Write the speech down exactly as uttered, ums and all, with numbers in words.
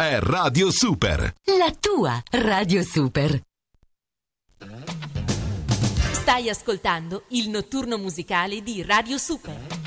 è Radio Super. La tua Radio Super. Stai ascoltando il notturno musicale di Radio Super.